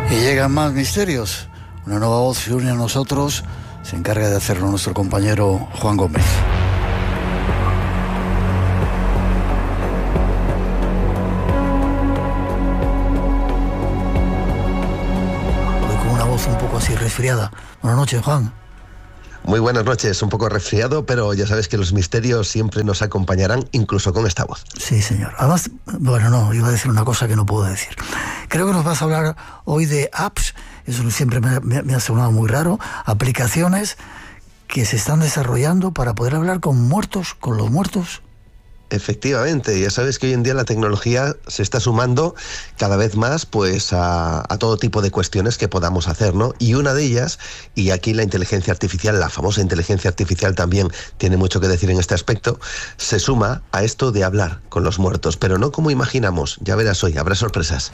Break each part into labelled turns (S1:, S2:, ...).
S1: Y llegan más misterios. Una nueva voz se une a nosotros. Se encarga de hacerlo nuestro compañero Juan Gómez. Hoy con una voz un poco así resfriada. Buenas noches, Juan.
S2: Muy buenas noches, un poco resfriado, pero ya sabes que los misterios siempre nos acompañarán, incluso con esta voz.
S1: Sí, señor. Además, bueno, no, iba a decir una cosa que no puedo decir. Creo que nos vas a hablar hoy de apps, eso siempre me ha sonado muy raro, aplicaciones que se están desarrollando para poder hablar con muertos, con los muertos.
S2: Efectivamente, ya sabes que hoy en día la tecnología se está sumando cada vez más pues a todo tipo de cuestiones que podamos hacer, ¿no? Y una de ellas, y aquí la inteligencia artificial, la famosa inteligencia artificial también tiene mucho que decir en este aspecto, se suma a esto de hablar con los muertos, pero no como imaginamos, ya verás hoy, habrá sorpresas.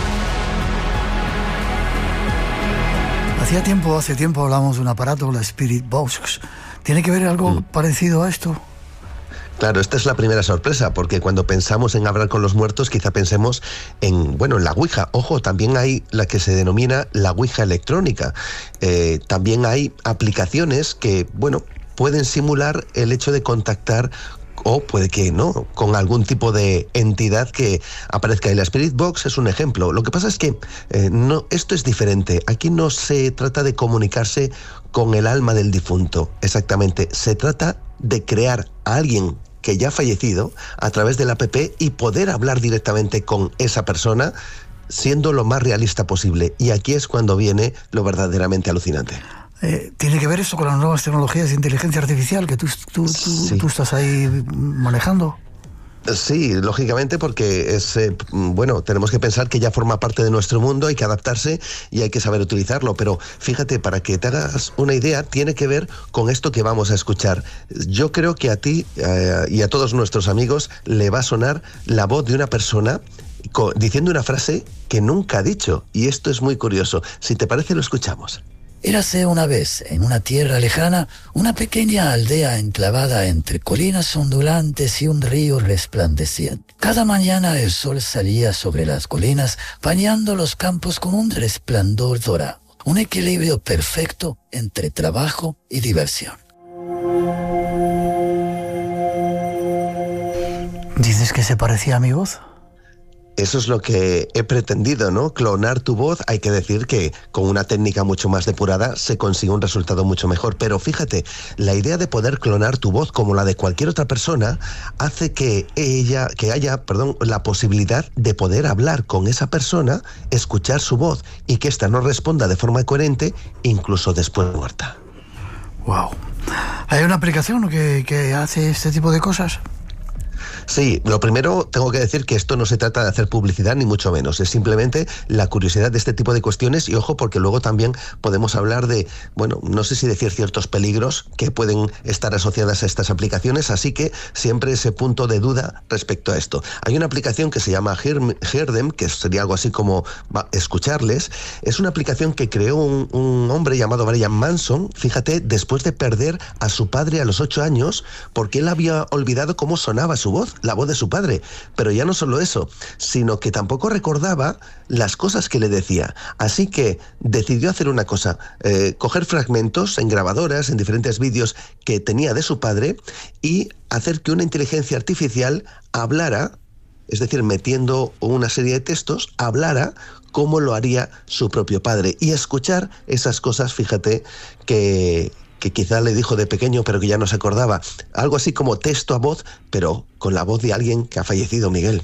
S1: Hace tiempo hablamos de un aparato, la Spirit Box. ¿Tiene que ver algo parecido a esto?
S2: Claro, esta es la primera sorpresa, porque cuando pensamos en hablar con los muertos, quizá pensemos en la Ouija. Ojo, también hay la que se denomina la Ouija electrónica. También hay aplicaciones que, pueden simular el hecho de contactar, o puede que no, con algún tipo de entidad que aparezca. Y la Spirit Box es un ejemplo. Lo que pasa es que esto es diferente. Aquí no se trata de comunicarse con el alma del difunto, exactamente. Se trata de crear a alguien que ya ha fallecido a través de la app y poder hablar directamente con esa persona, siendo lo más realista posible. Y aquí es cuando viene lo verdaderamente alucinante.
S1: ¿Tiene que ver eso con las nuevas tecnologías de inteligencia artificial que tú estás ahí manejando?
S2: Sí, lógicamente, porque tenemos que pensar que ya forma parte de nuestro mundo, hay que adaptarse y hay que saber utilizarlo, pero fíjate, para que te hagas una idea, tiene que ver con esto que vamos a escuchar. Yo creo que a ti y a todos nuestros amigos le va a sonar la voz de una persona diciendo una frase que nunca ha dicho, y esto es muy curioso. Si te parece, lo escuchamos.
S3: Érase una vez, en una tierra lejana, una pequeña aldea enclavada entre colinas ondulantes y un río resplandeciente. Cada mañana el sol salía sobre las colinas, bañando los campos con un resplandor dorado. Un equilibrio perfecto entre trabajo y diversión.
S1: ¿Dices que se parecía a mi voz?
S2: Eso es lo que he pretendido, ¿no? Clonar tu voz. Hay que decir que con una técnica mucho más depurada se consigue un resultado mucho mejor. Pero fíjate, la idea de poder clonar tu voz como la de cualquier otra persona hace que haya la posibilidad de poder hablar con esa persona, escuchar su voz y que ésta nos responda de forma coherente, incluso después de muerta.
S1: Wow. ¿Hay una aplicación que hace este tipo de cosas?
S2: Sí, lo primero tengo que decir que esto no se trata de hacer publicidad ni mucho menos, es simplemente la curiosidad de este tipo de cuestiones y ojo porque luego también podemos hablar de, no sé si decir ciertos peligros que pueden estar asociadas a estas aplicaciones, así que siempre ese punto de duda respecto a esto. Hay una aplicación que se llama Hear Them, que sería algo así como escucharles. Es una aplicación que creó un hombre llamado Brian Manson, fíjate, después de perder a su padre a los 8 años, porque él había olvidado cómo sonaba su voz, la voz de su padre, pero ya no solo eso, sino que tampoco recordaba las cosas que le decía, así que decidió hacer una cosa, coger fragmentos en grabadoras, en diferentes vídeos que tenía de su padre y hacer que una inteligencia artificial hablara, es decir, metiendo una serie de textos, hablara como lo haría su propio padre y escuchar esas cosas, fíjate, que quizá le dijo de pequeño, pero que ya no se acordaba. Algo así como texto a voz, pero con la voz de alguien que ha fallecido, Miguel.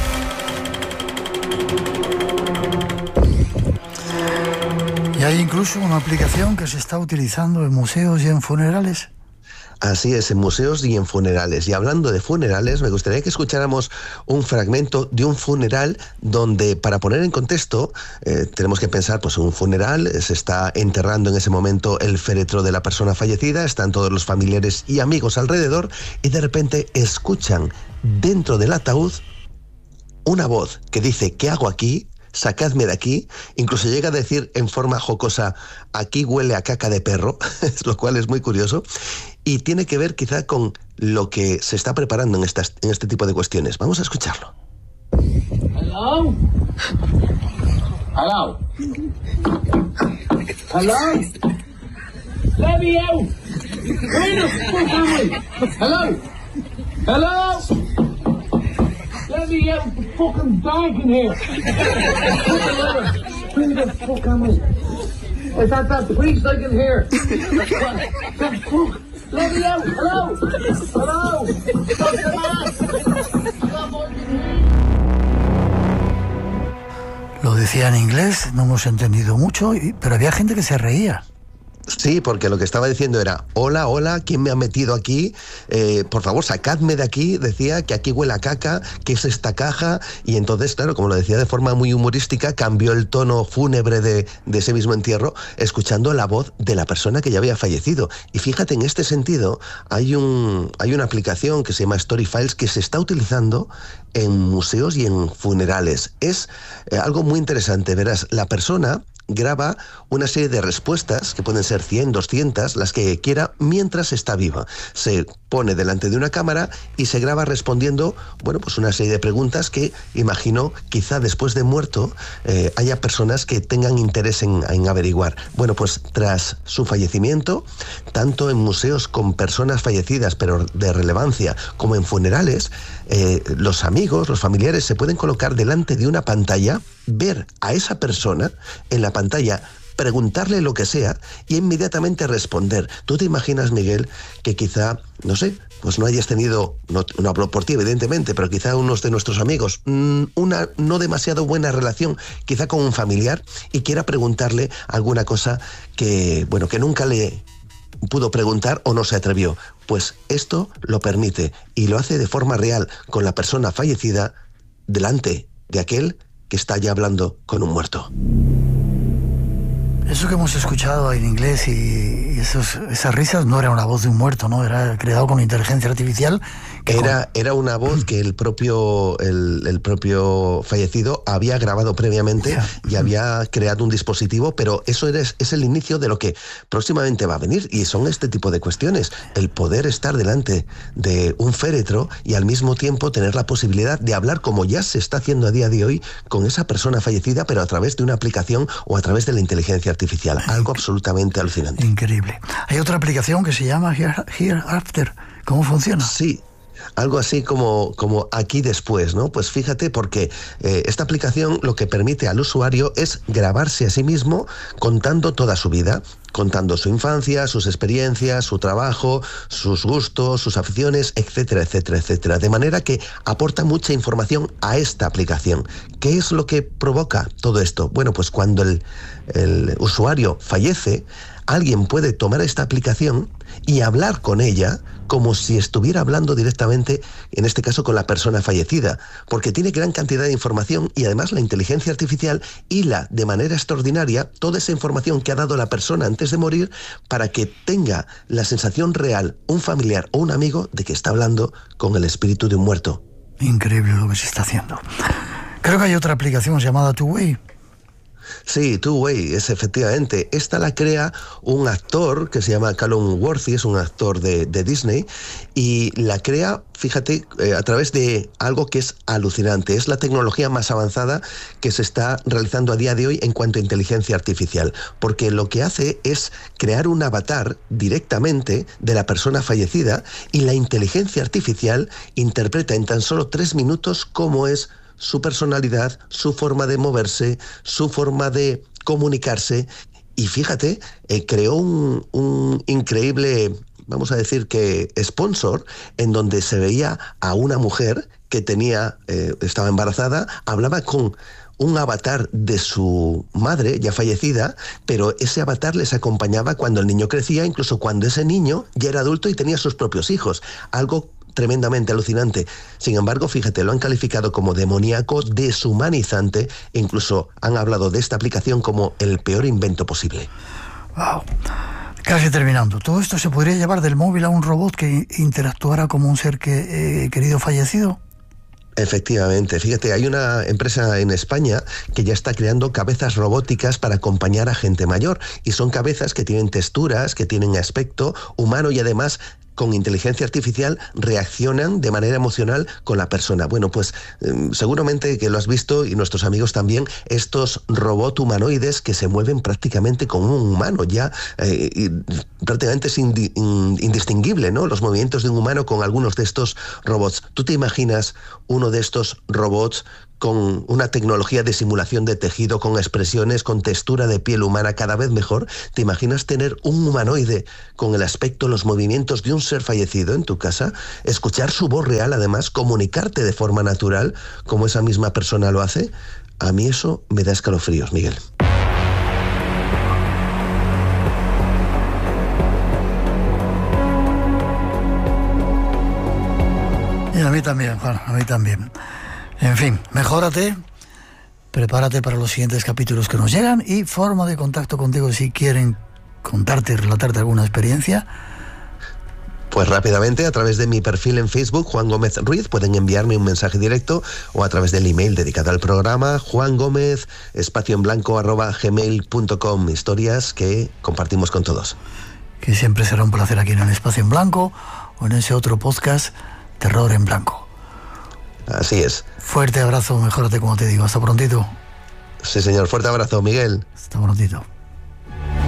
S1: Y hay incluso una aplicación que se está utilizando en museos y en funerales.
S2: Así es, en museos y en funerales. Y hablando de funerales, me gustaría que escucháramos un fragmento de un funeral donde, para poner en contexto, tenemos que pensar, pues en un funeral se está enterrando en ese momento el féretro de la persona fallecida, están todos los familiares y amigos alrededor y de repente escuchan dentro del ataúd una voz que dice: ¿qué hago aquí? Sacadme de aquí. Incluso llega a decir en forma jocosa: aquí huele a caca de perro, lo cual es muy curioso y tiene que ver quizá con lo que se está preparando en este tipo de cuestiones. Vamos a escucharlo.
S4: Hello? Hello? Hello? Let me out! Where the fuck am I? Hello? Hello? Let me out! The fucking bag in here! Where the fuck am I? Is that priest I can hear? The fuck? Let me out! Hello? Hello? Stop the man! Stop fucking...
S1: Lo decía en inglés, no hemos entendido mucho, pero había gente que se reía.
S2: Sí, porque lo que estaba diciendo era, hola, hola, ¿quién me ha metido aquí? Por favor, sacadme de aquí. Decía que aquí huele a caca, ¿qué es esta caja? Y entonces, claro, como lo decía de forma muy humorística, cambió el tono fúnebre de ese mismo entierro, escuchando la voz de la persona que ya había fallecido. Y fíjate, en este sentido, hay una aplicación que se llama Storyfiles que se está utilizando en museos y en funerales. Es algo muy interesante, verás, la persona graba una serie de respuestas, que pueden ser 100, 200, las que quiera, mientras está viva. Se pone delante de una cámara y se graba respondiendo, bueno, pues una serie de preguntas que, imagino, quizá después de muerto haya personas que tengan interés en averiguar. Bueno, pues tras su fallecimiento, tanto en museos con personas fallecidas, pero de relevancia, como en funerales, los amigos, los familiares se pueden colocar delante de una pantalla, ver a esa persona en la pantalla, preguntarle lo que sea y inmediatamente responder. ¿Tú te imaginas, Miguel, que quizá, no sé, pues no hayas tenido, no hablo por ti evidentemente, pero quizá unos de nuestros amigos, una no demasiado buena relación, quizá con un familiar, y quiera preguntarle alguna cosa que, bueno, que nunca le pudo preguntar o no se atrevió? Pues esto lo permite y lo hace de forma real con la persona fallecida delante de aquel que está ya hablando con un muerto.
S1: Eso que hemos escuchado en inglés y esas risas no era una voz de un muerto, ¿no? Era creado con inteligencia artificial.
S2: Era una voz que el propio fallecido había grabado previamente y había creado un dispositivo, pero eso es el inicio de lo que próximamente va a venir, y son este tipo de cuestiones. El poder estar delante de un féretro y al mismo tiempo tener la posibilidad de hablar, como ya se está haciendo a día de hoy, con esa persona fallecida, pero a través de una aplicación o a través de la inteligencia artificial. Algo absolutamente alucinante.
S1: Increíble. Hay otra aplicación que se llama Hereafter. ¿Cómo funciona?
S2: Sí. Algo así como aquí después, ¿no? Pues fíjate, porque esta aplicación lo que permite al usuario es grabarse a sí mismo contando toda su vida, contando su infancia, sus experiencias, su trabajo, sus gustos, sus aficiones, etcétera, etcétera, etcétera. De manera que aporta mucha información a esta aplicación. ¿Qué es lo que provoca todo esto? Bueno, pues cuando el usuario fallece, alguien puede tomar esta aplicación y hablar con ella como si estuviera hablando directamente, en este caso con la persona fallecida, porque tiene gran cantidad de información y además la inteligencia artificial hila de manera extraordinaria toda esa información que ha dado la persona antes de morir para que tenga la sensación real, un familiar o un amigo, de que está hablando con el espíritu de un muerto.
S1: Increíble lo que se está haciendo. Creo que hay otra aplicación llamada Two Way.
S2: Sí, Two Way, es efectivamente. Esta la crea un actor que se llama Callum Worthy, es un actor de Disney, y la crea, fíjate, a través de algo que es alucinante. Es la tecnología más avanzada que se está realizando a día de hoy en cuanto a inteligencia artificial, porque lo que hace es crear un avatar directamente de la persona fallecida, y la inteligencia artificial interpreta en tan solo 3 minutos cómo es su personalidad, su forma de moverse, su forma de comunicarse. Y fíjate, creó un increíble, vamos a decir que sponsor, en donde se veía a una mujer que estaba embarazada, hablaba con un avatar de su madre ya fallecida, pero ese avatar les acompañaba cuando el niño crecía, incluso cuando ese niño ya era adulto y tenía sus propios hijos. Algo tremendamente alucinante. Sin embargo, fíjate, lo han calificado como demoníaco, deshumanizante, e incluso han hablado de esta aplicación como el peor invento posible.
S1: Wow. Casi terminando. ¿Todo esto se podría llevar del móvil a un robot que interactuara como un ser querido fallecido?
S2: Efectivamente, fíjate, hay una empresa en España que ya está creando cabezas robóticas para acompañar a gente mayor, y son cabezas que tienen texturas, que tienen aspecto humano y además con inteligencia artificial reaccionan de manera emocional con la persona. Bueno, pues seguramente que lo has visto, y nuestros amigos también, estos robots humanoides que se mueven prácticamente como un humano ya, y prácticamente es indistinguible, ¿no?, los movimientos de un humano con algunos de estos robots. ¿Tú te imaginas uno de estos robots con una tecnología de simulación de tejido, con expresiones, con textura de piel humana cada vez mejor? ¿Te imaginas tener un humanoide con el aspecto, los movimientos de un ser fallecido en tu casa? Escuchar su voz real, además, comunicarte de forma natural, como esa misma persona lo hace. A mí eso me da escalofríos, Miguel.
S1: Y a mí también, Juan, a mí también. En fin, mejórate, prepárate para los siguientes capítulos que nos llegan, y forma de contacto contigo si quieren contarte, relatarte alguna experiencia.
S2: Pues rápidamente, a través de mi perfil en Facebook, Juan Gómez Ruiz, pueden enviarme un mensaje directo, o a través del email dedicado al programa, juangomez_gmail.com. Historias que compartimos con todos.
S1: Que siempre será un placer aquí en el Espacio en Blanco, o en ese otro podcast, Terror en Blanco.
S2: Así es.
S1: Fuerte abrazo, mejórate como te digo. Hasta prontito.
S2: Sí, señor. Fuerte abrazo, Miguel.
S1: Hasta prontito.